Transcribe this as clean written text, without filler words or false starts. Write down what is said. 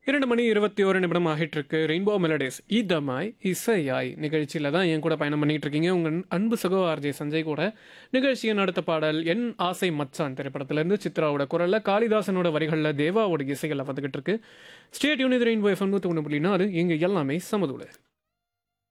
2:21 ஆகிட்டு இருக்கு. Rainbow melodies இதமாய் இசையாய் நிகழ்ச்சியில் தான் என் கூட பயணம் பண்ணிட்டு இருக்கீங்க. உங்கள் அன்பு சகோ ஆர்ஜே சஞ்சய் கூட. நிகழ்ச்சியின் அடுத்த பாடல் என் ஆசை மச்சான் திரைப்படத்திலிருந்து சித்ராவோட குரலில் காளிதாசனோட வரிகளில் தேவாவோட இசைகளில் வந்துகிட்டு இருக்கு. ஸ்டேட் யூனிட் ரெயின்போ FM 101.4 இங்கே எல்லாமே சமதுல.